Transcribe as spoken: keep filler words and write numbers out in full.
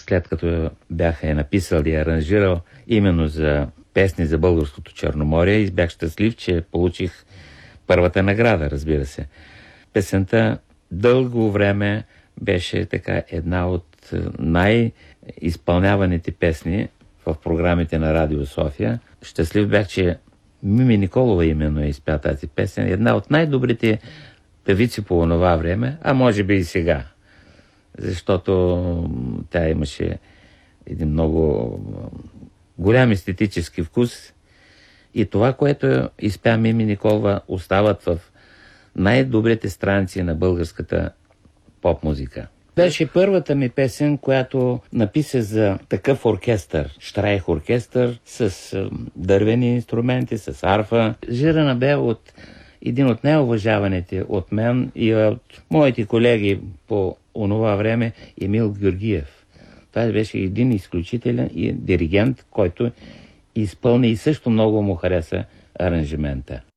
след като бяха я написал и аранжирал именно за песни за българското Черноморие, и бях щастлив, че получих първата награда, разбира се. Песента дълго време беше така една от най-изпълняваните песни в програмите на Радио София. Щастлив бях, че Мими Николова именно е изпя тази песен. Една от най-добрите певици по онова време, а може би и сега. Защото тя имаше един много голям естетически вкус и това, което изпя Мими Николова, остават в най-добрите страници на българската поп-музика. Беше първата ми песен, която написа за такъв оркестър, Штрайх оркестър, с дървени инструменти, с арфа. Жирана бе от един от най-уважаваните от мен и от моите колеги по онова време, Емил Георгиев. Това беше един изключителен диригент, който изпълни и също много му хареса аранжимента.